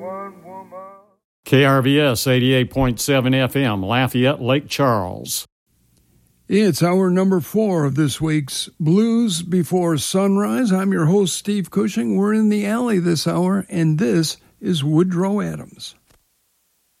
KRVS 88.7 FM, Lafayette, Lake Charles. It's hour number 4 of this week's Blues Before Sunrise. I'm your host, Steve Cushing. We're in the alley this hour, and this is Woodrow Adams.